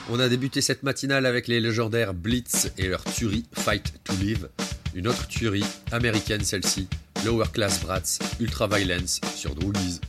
On a débuté cette matinale avec les légendaires Blitz et leur tuerie Fight to Live. Une autre tuerie, américaine celle-ci, Lower Class Brats, Ultra Violence sur Droogies.